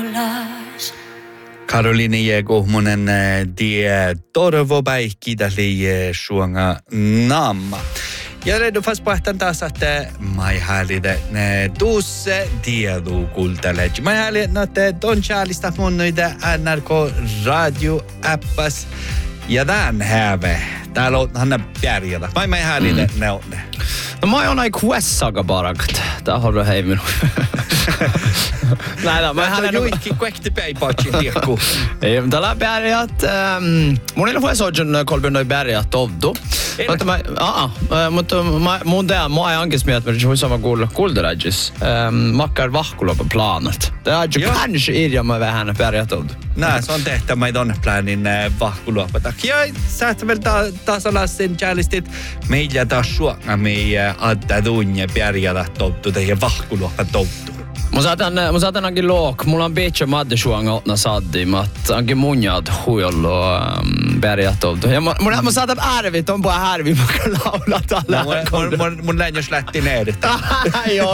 Karoliini Kuhmonen die torvopäikki täli suonga namma. Ja redo fast pahtan taas että mai häälide tuusse tiedu kultale. Mai häälide että ton chaalista monnoida NRK radio appas ja tän häve. Täällä on Hanna Pärjätä. Mai häälide ne on. No mä oon aika kuessaga barakat. Tää har du hei minun. Näin, mä hän juikki kuekti peipatsin tiekku. Ei, mutta täällä Pärjät. Mun ei ole sojan kolbjörnoi Pärjät tovdu. Mutta mun tean, mä ei ankis miettä, että se sama kulderajis. Makkar vahkulopa planat. Det är ju kanske irjama vähän Pärjät tovdu. Nää, se on tehtä mä ton planin vahkulopa takia. Sä et vielä taas alasin jälistit meillä taas suoga meidän adda tunne Pärjät tovdu ja vahkulopa tovdu. Mä saatan ainakin look. Mulla on bitcha madde suanga otna saddi, mutta ainakin munjad huijollu Pärjät oltu. Ja mä saatan ärvit, on puhua härvi, mä kan laula tällä. Mun lännjös lähti needet. Joo.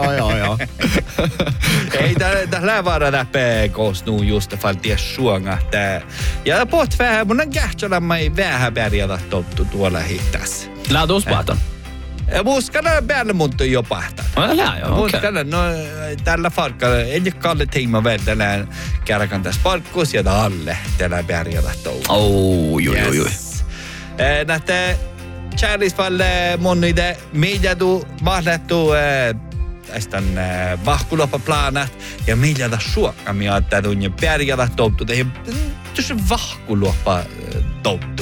Ei, tää lävara läpee koosnuu just falties suanga. Ja pot vähän, mun on kähtsälä ei vähän Pärjät tottu tuolla hittäs. Lähdus pahtan? Muskana päälle mutta jo pahtan. Muskana, no tällä farkalla, ei kalle teima vedellä kärkan tässä parkkus ja alle tällä Pärjät touhu. Jui. Nähtä Charliesvalle monide miljadu mahlettu tästän vahkulopaplanat ja miljada suokamia tädunja Pärjät toutu. Tuossa vahkulopa toutu.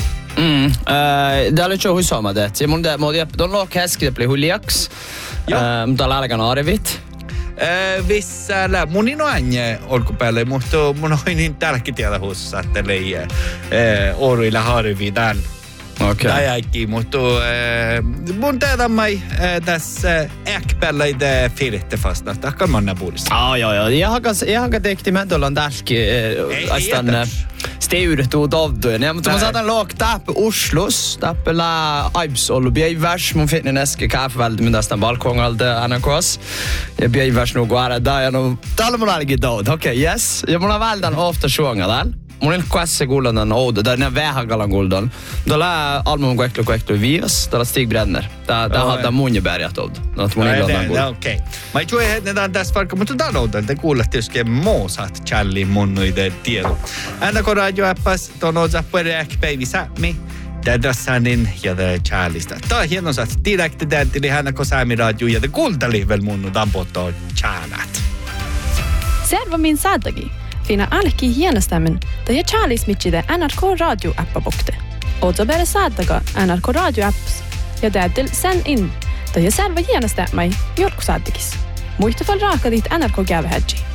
Det oli jo sama det. Se mun don look häski det blir huliaks. Mutta lärkan arvit. Vissäällä munin on anje olkupäälle, mutta mun on niin tälläkin tiedä huussa, että lei oruilla harvi täällä. Okei. Täjäkin, mutta mun teetämai tässä äkpäälleitä firitte fast, että akkan manna puolista. Joo. Jag har tekti med dollan därski astan stewd tog avdön. Ja, mutta mä saatan look tappe Oslos, tappe la Ibs ollu biivers mun fitnen äske kaffevälde min tästä balkongalde NKS. Ja biivers nu går där ja no talmonalgi dod. Okei, yes. Ja mun väldan ofta sjunga där. Mun ei kuesse guldan oude, där när vähagalan guldan. Då la almon kueklu vias, där Stig Brenner. Där hade mun Pärjät old. Något mun ei lådan guld. Okei. Mä ei tue hetken tässä farkka, mutta tää oudan te kuulet juskin moosat challi monnoide tiedo. NRK radio appas tono zappere äkpäivi sämi. Tädässänin ja te challista. Tää on hieno saat direkti täntili NRK Säämi radio ja te kuultali mun tampotto challat. Serva min saadagi. Fina alki hienestämmen, da ja Charlies mitchide NRK radio appa bokte. Ozo bere saadaga NRK radio apps ja tädel sen in, da ja serva hienestämmai jorku saadagis. Muista fall raaka dit NRK gävehädji.